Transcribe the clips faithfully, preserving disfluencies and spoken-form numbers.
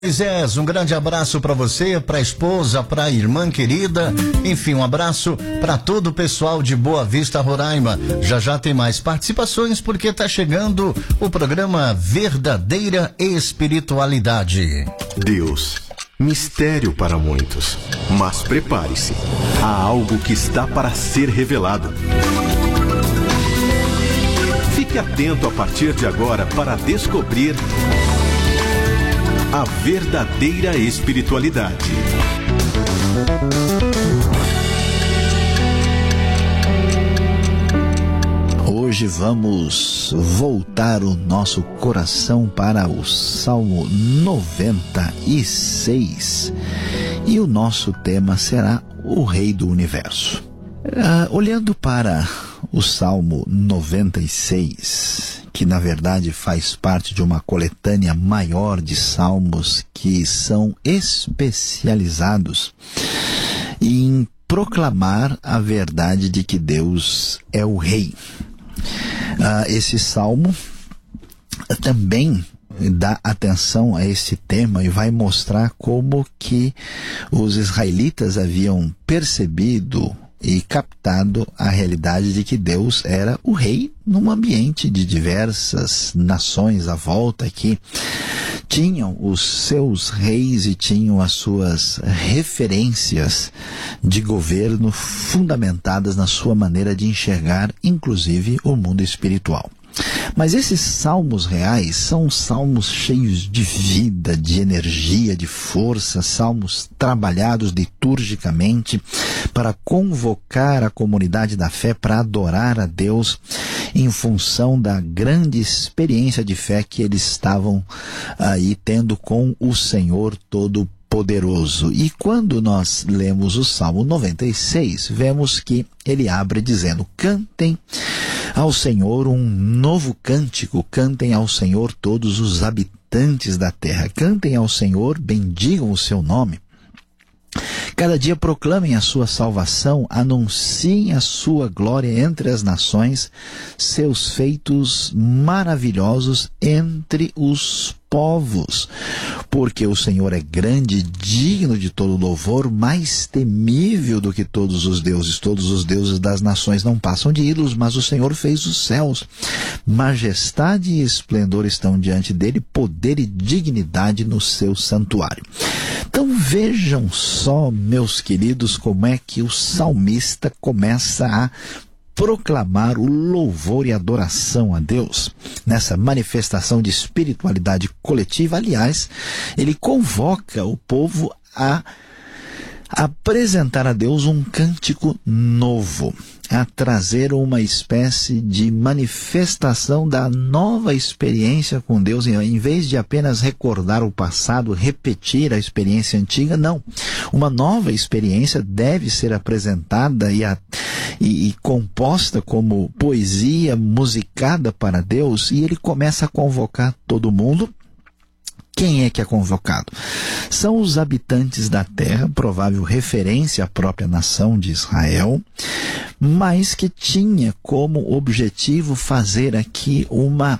Moisés, um grande abraço para você, para a esposa, para a irmã querida, enfim, um abraço para todo o pessoal de Boa Vista, Roraima. Já já tem mais participações porque tá chegando o programa Verdadeira Espiritualidade. Deus, mistério para muitos, mas prepare-se, há algo que está para ser revelado. Fique atento a partir de agora para descobrir a verdadeira espiritualidade. Hoje vamos voltar o nosso coração para o Salmo noventa e seis e o nosso tema será o Rei do Universo. Ah, olhando para o Salmo noventa e seis, que na verdade faz parte de uma coletânea maior de salmos que são especializados em proclamar a verdade de que Deus é o Rei. Ah, esse salmo também dá atenção a esse tema e vai mostrar como que os israelitas haviam percebido e captado a realidade de que Deus era o rei num ambiente de diversas nações à volta que tinham os seus reis e tinham as suas referências de governo fundamentadas na sua maneira de enxergar, inclusive, o mundo espiritual. Mas esses salmos reais são salmos cheios de vida, de energia, de força, salmos trabalhados liturgicamente para convocar a comunidade da fé para adorar a Deus em função da grande experiência de fé que eles estavam aí tendo com o Senhor Todo-Poderoso. E quando nós lemos o Salmo noventa e seis, vemos que ele abre dizendo: cantem ao Senhor um novo cântico, cantem ao Senhor todos os habitantes da terra, cantem ao Senhor, bendigam o seu nome. Cada dia proclamem a sua salvação, anunciem a sua glória entre as nações, seus feitos maravilhosos entre os povos. Porque o Senhor é grande, digno de todo louvor, mais temível do que todos os deuses. Todos os deuses das nações não passam de ídolos, mas o Senhor fez os céus. Majestade e esplendor estão diante dele, poder e dignidade no seu santuário. Então vejam só, meus queridos, como é que o salmista começa a proclamar o louvor e adoração a Deus nessa manifestação de espiritualidade coletiva. Aliás, ele convoca o povo a apresentar a Deus um cântico novo, a trazer uma espécie de manifestação da nova experiência com Deus, em vez de apenas recordar o passado, repetir a experiência antiga. Não, uma nova experiência deve ser apresentada e, a, e, e composta como poesia musicada para Deus, e ele começa a convocar todo mundo. Quem é que é convocado? São os habitantes da terra, provável referência à própria nação de Israel, mas que tinha como objetivo fazer aqui uma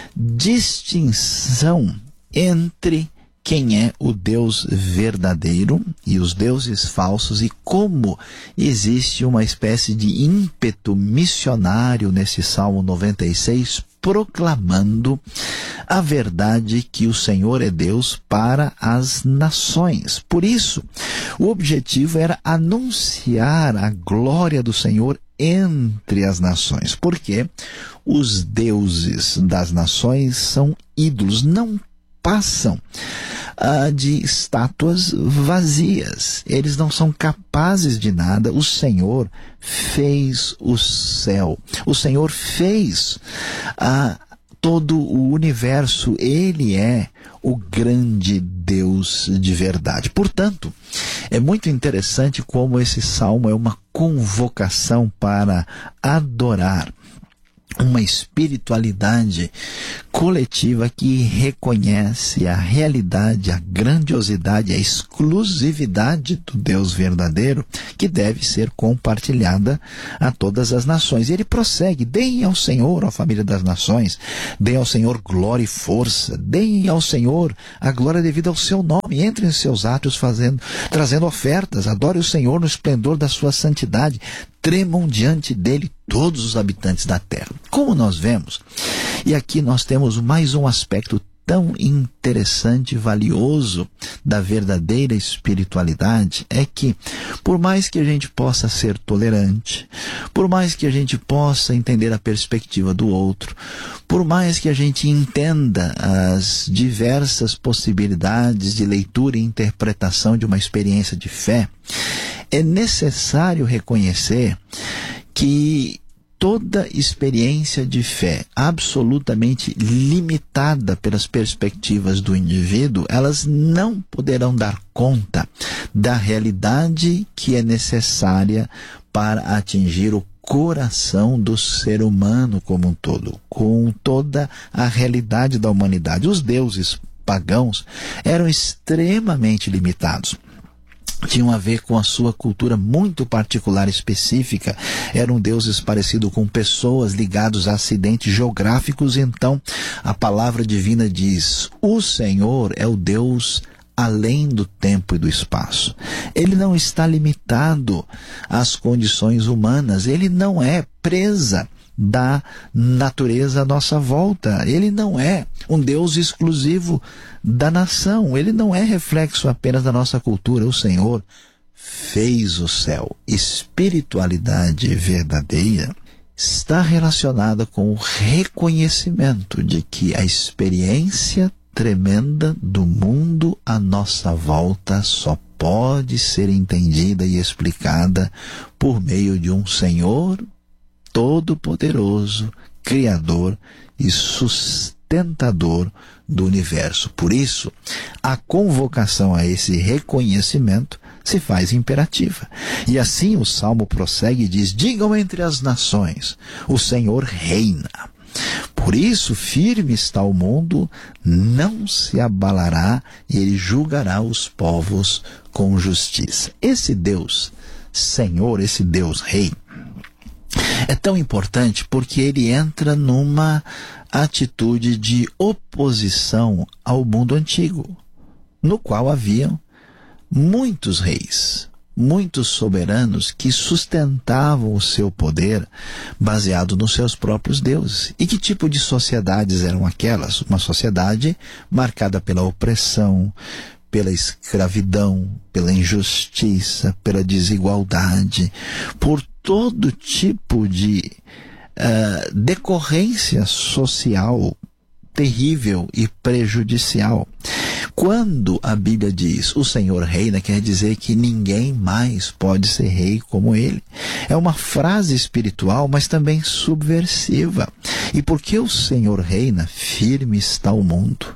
distinção entre quem é o Deus verdadeiro e os deuses falsos, e como existe uma espécie de ímpeto missionário nesse Salmo noventa e seis, proclamando a verdade que o Senhor é Deus para as nações. Por isso, o objetivo era anunciar a glória do Senhor entre as nações, porque os deuses das nações são ídolos, não passam uh, de estátuas vazias. Eles não são capazes de nada. O Senhor fez o céu. O Senhor fez uh, todo o universo. Ele é o grande Deus de verdade. Portanto, é muito interessante como esse salmo é uma convocação para adorar uma espiritualidade coletiva que reconhece a realidade, a grandiosidade, a exclusividade do Deus verdadeiro, que deve ser compartilhada a todas as nações. E ele prossegue: deem ao Senhor, ó família das nações, deem ao Senhor glória e força, deem ao Senhor a glória devida ao seu nome, entrem em seus atos fazendo, trazendo ofertas, adore o Senhor no esplendor da sua santidade, tremam diante dele todos os habitantes da terra. Como nós vemos, e aqui nós temos mais um aspecto tão interessante e valioso da verdadeira espiritualidade, é que por mais que a gente possa ser tolerante, por mais que a gente possa entender a perspectiva do outro, por mais que a gente entenda as diversas possibilidades de leitura e interpretação de uma experiência de fé, é necessário reconhecer que toda experiência de fé absolutamente limitada pelas perspectivas do indivíduo, elas não poderão dar conta da realidade que é necessária para atingir o coração do ser humano como um todo, com toda a realidade da humanidade. Os deuses pagãos eram extremamente limitados. Tinham a ver com a sua cultura muito particular e específica. Eram deuses parecidos com pessoas, ligados a acidentes geográficos. Então, a palavra divina diz: o Senhor é o Deus além do tempo e do espaço. Ele não está limitado às condições humanas. Ele não é presa da natureza à nossa volta. Ele não é um Deus exclusivo da nação. Ele não é reflexo apenas da nossa cultura. O Senhor fez o céu. Espiritualidade verdadeira está relacionada com o reconhecimento de que a experiência tremenda do mundo à nossa volta só pode ser entendida e explicada por meio de um Senhor Todo-Poderoso, Criador e sustentador do universo. Por isso, a convocação a esse reconhecimento se faz imperativa. E assim o Salmo prossegue e diz: digam entre as nações, o Senhor reina. Por isso, firme está o mundo, não se abalará, e ele julgará os povos com justiça. Esse Deus Senhor, esse Deus Rei, é tão importante porque ele entra numa atitude de oposição ao mundo antigo, no qual haviam muitos reis, muitos soberanos que sustentavam o seu poder baseado nos seus próprios deuses. E que tipo de sociedades eram aquelas? Uma sociedade marcada pela opressão, pela escravidão, pela injustiça, pela desigualdade, por todo tipo de uh, decorrência social terrível e prejudicial. Quando a Bíblia diz o Senhor reina, quer dizer que ninguém mais pode ser rei como ele. É uma frase espiritual, mas também subversiva. E porque o Senhor reina, firme está o mundo,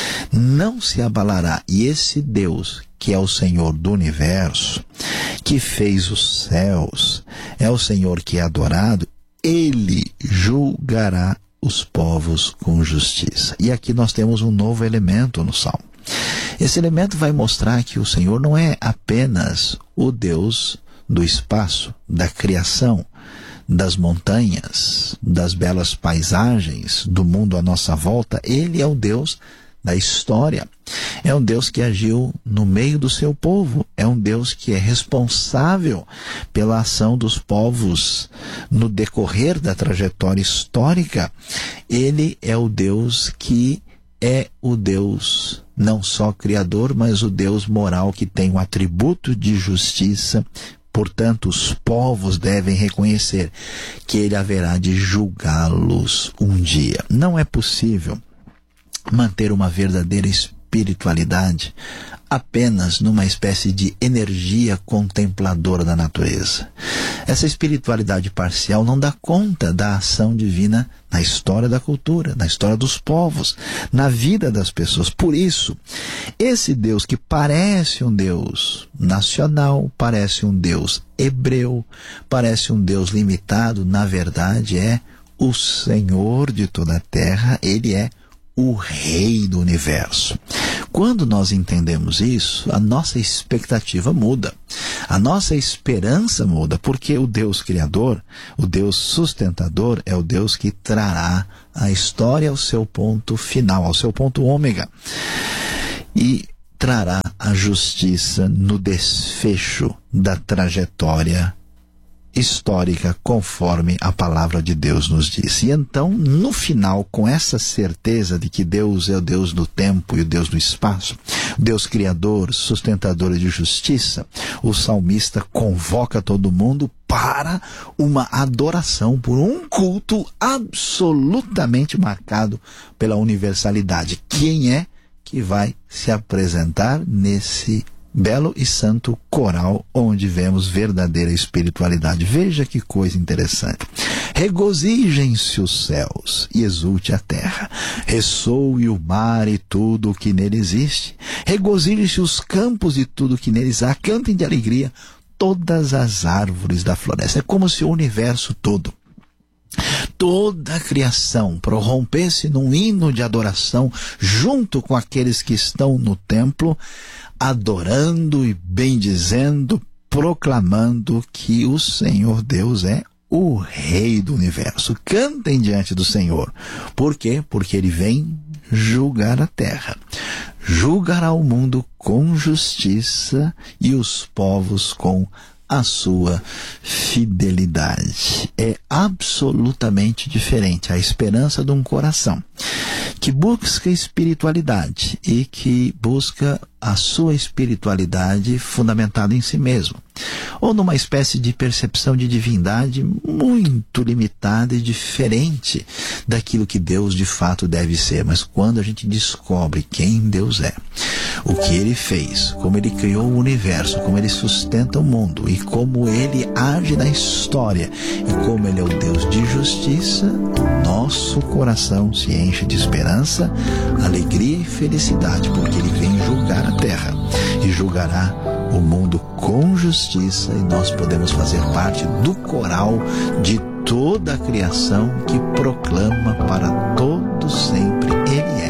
não se abalará. E esse Deus, que é o Senhor do universo, que fez os céus, é o Senhor que é adorado, ele julgará os povos com justiça. E aqui nós temos um novo elemento no Salmo. Esse elemento vai mostrar que o Senhor não é apenas o Deus do espaço, da criação, das montanhas, das belas paisagens, do mundo à nossa volta. Ele é o Deus da história. É um Deus que agiu no meio do seu povo. É um Deus que é responsável pela ação dos povos no decorrer da trajetória histórica. Ele é o Deus que é o Deus não só criador, mas o Deus moral, que tem o atributo de justiça. Portanto, os povos devem reconhecer que ele haverá de julgá-los um dia. Não é possível manter uma verdadeira espiritualidade apenas numa espécie de energia contempladora da natureza. Essa espiritualidade parcial não dá conta da ação divina na história da cultura, na história dos povos, na vida das pessoas. Por isso, esse Deus que parece um Deus nacional, parece um Deus hebreu, parece um Deus limitado, na verdade é o Senhor de toda a terra, Ele é o Rei do universo. Quando nós entendemos isso, a nossa expectativa muda, a nossa esperança muda, porque o Deus Criador, o Deus sustentador, é o Deus que trará a história ao seu ponto final, ao seu ponto ômega, e trará a justiça no desfecho da trajetória histórica, conforme a palavra de Deus nos diz. E então, no final, com essa certeza de que Deus é o Deus do tempo e o Deus do espaço, Deus criador, sustentador de justiça, o salmista convoca todo mundo para uma adoração, por um culto absolutamente marcado pela universalidade. Quem é que vai se apresentar nesse belo e santo coral, onde vemos verdadeira espiritualidade? Veja que coisa interessante. Regozijem-se os céus e exulte a terra, ressoe o mar e tudo o que nele existe, regozijem-se os campos e tudo o que neles há, cantem de alegria todas as árvores da floresta. É como se o universo todo, toda a criação, prorrompesse num hino de adoração junto com aqueles que estão no templo, adorando e bendizendo, proclamando que o Senhor Deus é o Rei do universo. Cantem diante do Senhor. Por quê? Porque Ele vem julgar a terra. Julgará o mundo com justiça e os povos com a sua fidelidade. É absolutamente diferente a esperança de um coração que busca espiritualidade e que busca a sua espiritualidade fundamentada em si mesmo, ou numa espécie de percepção de divindade muito limitada e diferente daquilo que Deus de fato deve ser. Mas quando a gente descobre quem Deus é, o que Ele fez, como Ele criou o universo, como Ele sustenta o mundo e como Ele age na história e como Ele é o Deus de justiça, nosso coração se enche de esperança, alegria e felicidade, porque Ele vem julgar a terra e julgará o mundo com justiça, e nós podemos fazer parte do coral de toda a criação que proclama